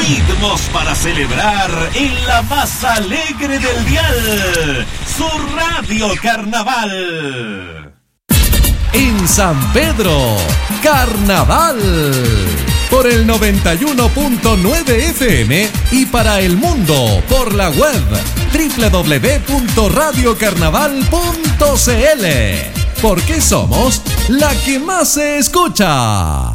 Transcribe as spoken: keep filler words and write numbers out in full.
Ritmos para celebrar en la más alegre del dial, su Radio Carnaval. En San Pedro, Carnaval. Por el noventa y uno punto nueve F M y para el mundo por la web doble u doble u doble u punto radio carnaval punto c l. Porque somos la que más se escucha.